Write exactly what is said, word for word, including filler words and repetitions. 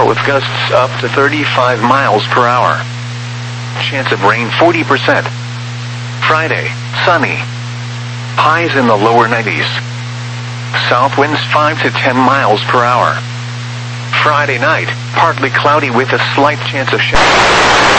tomorrow with gusts up to thirty-five miles per hour. Chance of rain forty percent. Friday, sunny. Highs in the lower nineties. South winds five to ten miles per hour. Friday night, partly cloudy with a slight chance of showers.